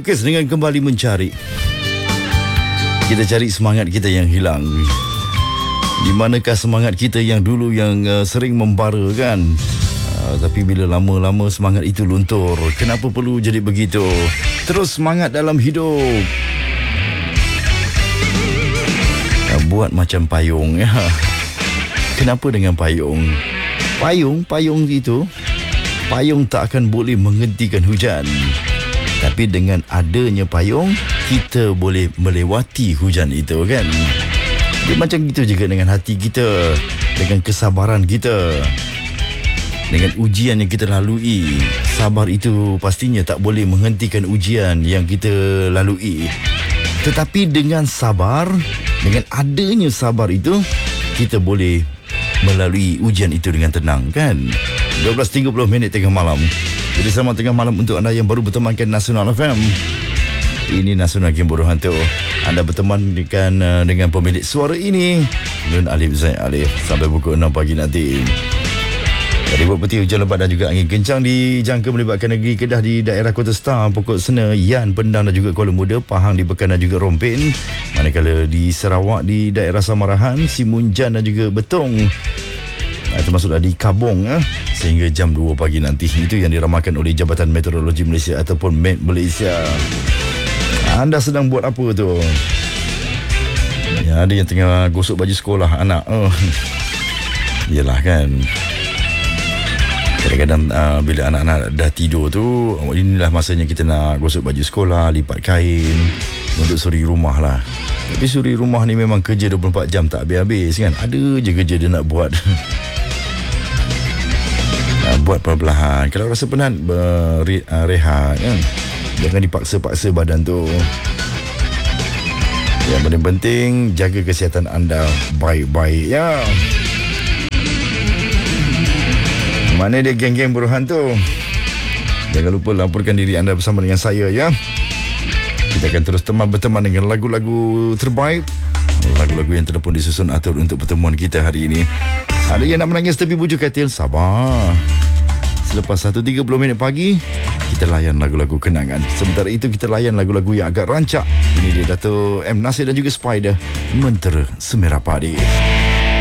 fokus dengan kembali mencari. Kita cari semangat kita yang hilang. Di manakah semangat kita yang dulu yang sering membara kan? Tapi bila lama-lama semangat itu luntur, kenapa perlu jadi begitu? Terus semangat dalam hidup. Buat macam payung ya. Kenapa dengan payung? Payung itu, payung tak akan boleh menghentikan hujan. Tapi dengan adanya payung, kita boleh melewati hujan itu kan. Dia macam gitu juga dengan hati kita, dengan kesabaran kita, dengan ujian yang kita lalui. Sabar itu pastinya tak boleh menghentikan ujian yang kita lalui. Tetapi dengan sabar, dengan adanya sabar itu, kita boleh melalui ujian itu dengan tenang kan. 12.30 tengah malam. Jadi selamat tengah malam untuk anda yang baru bertemankan Nasional FM. Ini Nasional Game Bodoh Hantu. Anda berteman dengan pemilik suara ini, Nun Alif Zaid Alif, sampai pukul 6 pagi nanti. Dari buat peti hujan lebat dan juga angin kencang dijangka melibatkan negeri Kedah di daerah Kota Star, Pokok Sena, Yan, Pendang dan juga Kuala Muda, Pahang di Pekan dan juga Rompin. Manakala di Sarawak di daerah Samarahan, Simunjan dan juga Betong, termasuklah di Kabong sehingga jam 2 pagi nanti. Itu yang diramalkan oleh Jabatan Meteorologi Malaysia ataupun Met Malaysia. Anda sedang buat apa tu? Ya, ada yang tengah gosok baju sekolah anak. Yelah kan. Kadang-kadang bila anak-anak dah tidur tu, inilah masanya kita nak gosok baju sekolah, lipat kain untuk suri rumah lah. Tapi suri rumah ni memang kerja 24 jam tak habis-habis kan. Ada je kerja dia nak buat. Buat perlahan. Kalau rasa penat, rehat kan. Jangan dipaksa-paksa badan tu. Yang paling penting, jaga kesihatan anda baik-baik ya. Mana dia geng-geng bodoh hantu? Jangan lupa laporkan diri anda bersama dengan saya ya. Kita akan terus berteman dengan lagu-lagu terbaik, lagu-lagu yang telah pun disusun atur untuk pertemuan kita hari ini. Ada yang nak menangis tepi bujuk katil, sabar. Selepas 1.30 pagi, kita layan lagu-lagu kenangan. Sementara itu kita layan lagu-lagu yang agak rancak. Ini dia Dato' M. Nasir dan juga Spider, Mentera Semerah Padi.